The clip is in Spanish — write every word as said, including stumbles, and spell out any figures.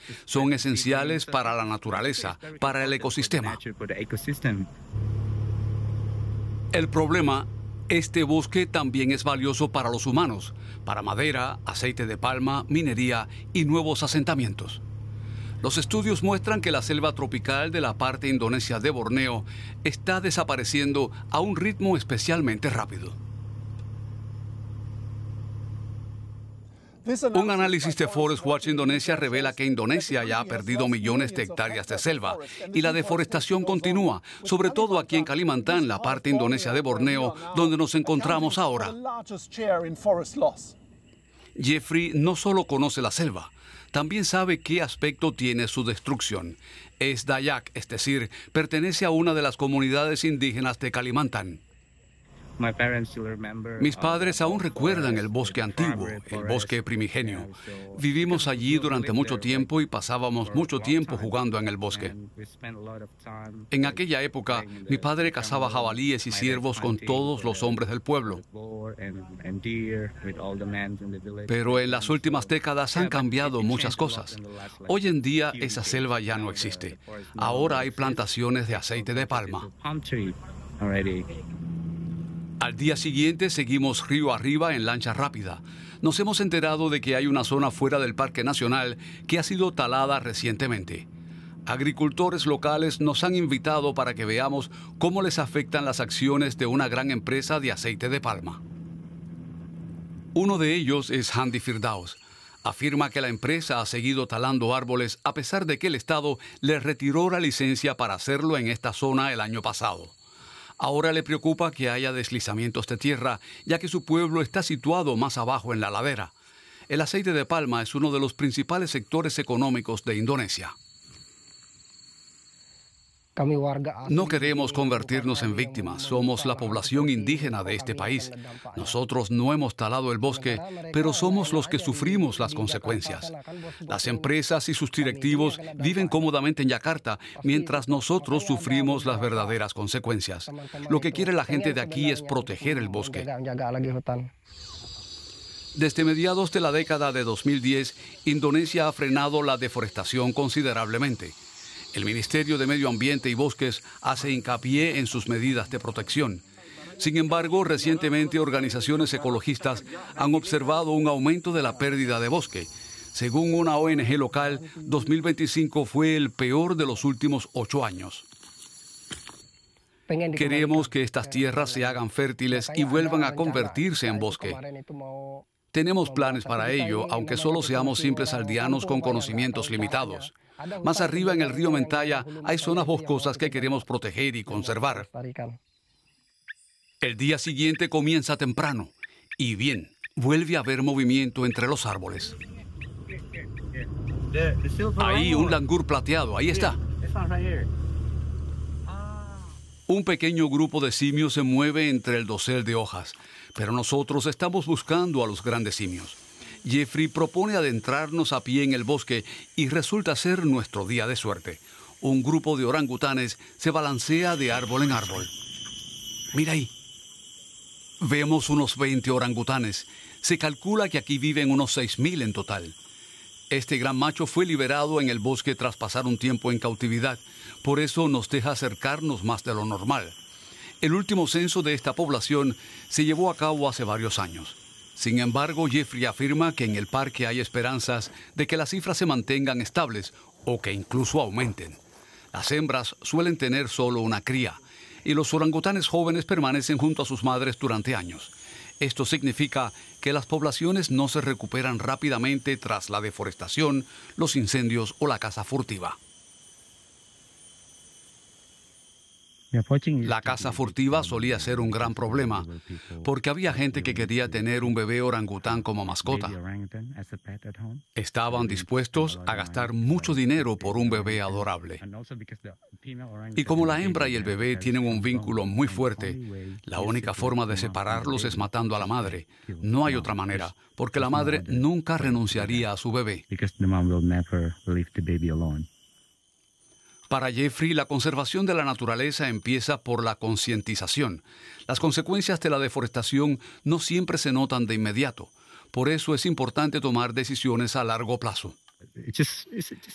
son esenciales para la naturaleza, para el ecosistema. El problema, este bosque también es valioso para los humanos, para madera, aceite de palma, minería y nuevos asentamientos. Los estudios muestran que la selva tropical de la parte indonesia de Borneo está desapareciendo a un ritmo especialmente rápido. Un análisis de Forest Watch Indonesia revela que Indonesia ya ha perdido millones de hectáreas de selva y la deforestación continúa, sobre todo aquí en Kalimantan, la parte indonesia de Borneo, donde nos encontramos ahora. Jeffrey no solo conoce la selva, también sabe qué aspecto tiene su destrucción. Es Dayak, es decir, pertenece a una de las comunidades indígenas de Kalimantan. Mis padres aún recuerdan el bosque antiguo, el bosque primigenio. Vivimos allí durante mucho tiempo y pasábamos mucho tiempo jugando en el bosque. En aquella época, mi padre cazaba jabalíes y ciervos con todos los hombres del pueblo. Pero en las últimas décadas han cambiado muchas cosas. Hoy en día esa selva ya no existe. Ahora hay plantaciones de aceite de palma. Al día siguiente seguimos río arriba en lancha rápida. Nos hemos enterado de que hay una zona fuera del Parque Nacional que ha sido talada recientemente. Agricultores locales nos han invitado para que veamos cómo les afectan las acciones de una gran empresa de aceite de palma. Uno de ellos es Handi Firdaus. Afirma que la empresa ha seguido talando árboles a pesar de que el Estado le retiró la licencia para hacerlo en esta zona el año pasado. Ahora le preocupa que haya deslizamientos de tierra, ya que su pueblo está situado más abajo en la ladera. El aceite de palma es uno de los principales sectores económicos de Indonesia. No queremos convertirnos en víctimas. Somos la población indígena de este país. Nosotros no hemos talado el bosque, pero somos los que sufrimos las consecuencias. Las empresas y sus directivos viven cómodamente en Yakarta, mientras nosotros sufrimos las verdaderas consecuencias. Lo que quiere la gente de aquí es proteger el bosque. Desde mediados de la década de dos mil diez, Indonesia ha frenado la deforestación considerablemente. El Ministerio de Medio Ambiente y Bosques hace hincapié en sus medidas de protección. Sin embargo, recientemente organizaciones ecologistas han observado un aumento de la pérdida de bosque. Según una O N G local, dos mil veinticinco fue el peor de los últimos ocho años. Queremos que estas tierras se hagan fértiles y vuelvan a convertirse en bosque. Tenemos planes para ello, aunque solo seamos simples aldeanos con conocimientos limitados. Más arriba en el río Mentaya hay zonas boscosas que queremos proteger y conservar. El día siguiente comienza temprano. Y bien, vuelve a haber movimiento entre los árboles. Ahí un langur plateado, ahí está. Un pequeño grupo de simios se mueve entre el dosel de hojas, pero nosotros estamos buscando a los grandes simios. Jeffrey propone adentrarnos a pie en el bosque y resulta ser nuestro día de suerte. Un grupo de orangutanes se balancea de árbol en árbol. Mira ahí. Vemos unos veinte orangutanes. Se calcula que aquí viven unos seis mil en total. Este gran macho fue liberado en el bosque tras pasar un tiempo en cautividad. Por eso nos deja acercarnos más de lo normal. El último censo de esta población se llevó a cabo hace varios años. Sin embargo, Jeffrey afirma que en el parque hay esperanzas de que las cifras se mantengan estables o que incluso aumenten. Las hembras suelen tener solo una cría y los orangutanes jóvenes permanecen junto a sus madres durante años. Esto significa que las poblaciones no se recuperan rápidamente tras la deforestación, los incendios o la caza furtiva. La caza furtiva solía ser un gran problema, porque había gente que quería tener un bebé orangután como mascota. Estaban dispuestos a gastar mucho dinero por un bebé adorable. Y como la hembra y el bebé tienen un vínculo muy fuerte, la única forma de separarlos es matando a la madre. No hay otra manera, porque la madre nunca renunciaría a su bebé. Para Jeffrey, la conservación de la naturaleza empieza por la concientización. Las consecuencias de la deforestación no siempre se notan de inmediato. Por eso es importante tomar decisiones a largo plazo.